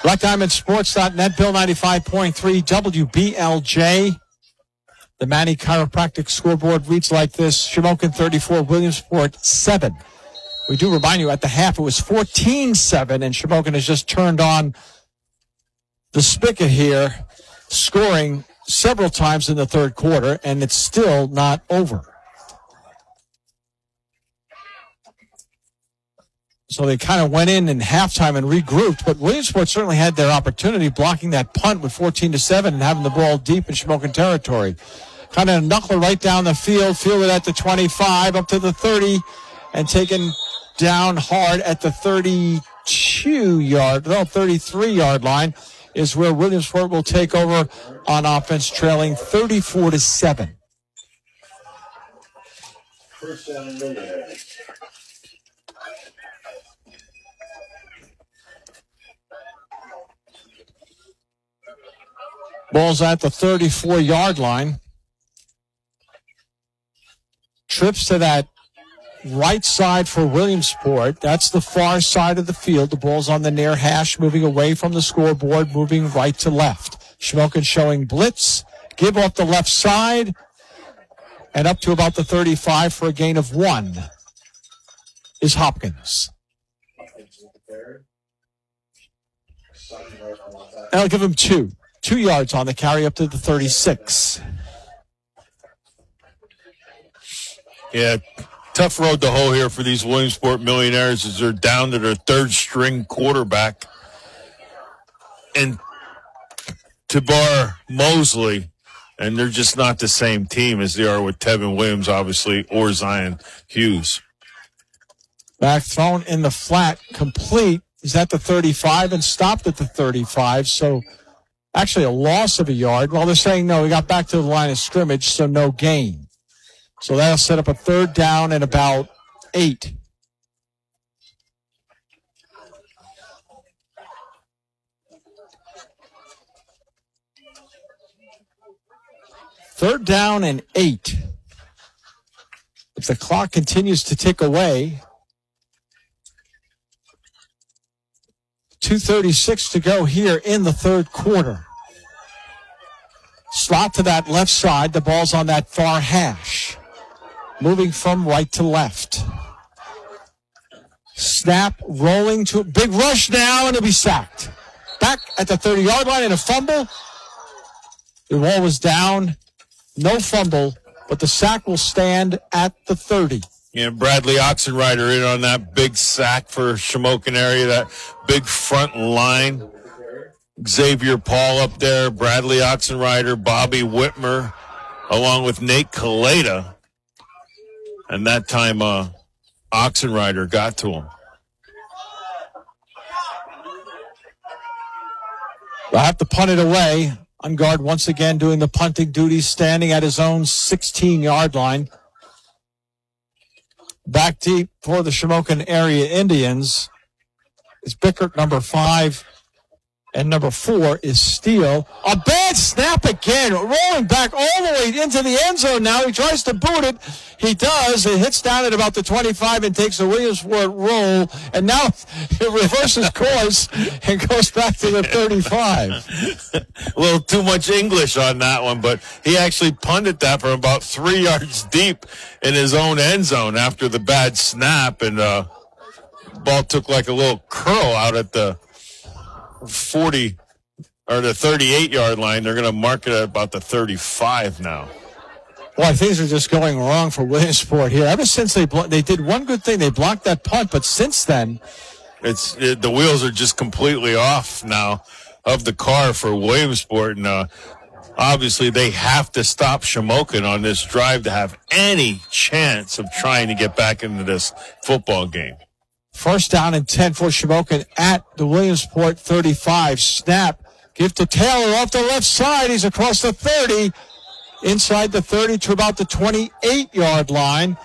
BlackDiamondSports.net, Bill 95.3 WBLJ. The Manny Chiropractic scoreboard reads like this: Shamokin 34, Williamsport 7. We do remind you, at the half it was 14-7, and Shamokin has just turned on the spigot here, scoring several times in the third quarter, and it's still not over. So they kind of went in halftime and regrouped, but Williamsport certainly had their opportunity, blocking that punt with 14-7 and having the ball deep in Shamokin territory. Kind of knuckler right down the field, fielded at the 25, up to the 30, and taken down hard at the 33-yard line is where Williamsport will take over on offense, trailing 34-7. First down and goal. Ball's at the 34-yard line. Trips to that right side for Williamsport. That's the far side of the field. The ball's on the near hash, moving away from the scoreboard, moving right to left. Shamokin showing blitz. Give off the left side. And up to about the 35 for a gain of 1 is Hopkins. And I'll give him 2. 2 yards on the carry up to the 36. Yeah, tough road to hoe here for these Williamsport Millionaires as they're down to their third-string quarterback. And Tabar Mosley, and they're just not the same team as they are with Tevin Williams, obviously, or Zion Hughes. Back thrown in the flat, complete. He's at the 35 and stopped at the 35, so actually a loss of a yard. Well, they're saying no, he got back to the line of scrimmage, so no gain. So that'll set up a third down and about 8. Third down and 8. If the clock continues to tick away, 2:36 to go here in the third quarter. Slot to that left side. The ball's on that far hash. Moving from right to left. Snap, rolling to a big rush now, and he'll be sacked. Back at the 30-yard line in a fumble. The ball was down. No fumble, but the sack will stand at the 30. Yeah, Bradley Oxenrider in on that big sack for Shamokin area, that big front line. Xavier Paul up there, Bradley Oxenrider, Bobby Whitmer, along with Nate Kaleda. And that time, Oxenrider got to him. They'll have to punt it away. On guard once again doing the punting duties, standing at his own 16-yard line. Back deep for the Shamokin area Indians is Bickert, number 5, and number 4 is Steele. A bad snap again, rolling back all the way into the end zone now. He tries to boot it. He does. It hits down at about the 25 and takes a Williamsport roll. And now it reverses course and goes back to the 35. A little too much English on that one, but he actually punted that from about 3 yards deep in his own end zone after the bad snap. And ball took like a little curl out at the 40 or the 38-yard line. They're going to mark it at about the 35 now. Boy, things are just going wrong for Williamsport here. Ever since they did one good thing, they blocked that punt, but since then, the wheels are just completely off now of the car for Williamsport, and obviously they have to stop Shamokin on this drive to have any chance of trying to get back into this football game. First down and 10 for Shamokin at the Williamsport 35. Snap. Give to Taylor off the left side. He's across the 30. Inside the 30 to about the 28-yard line.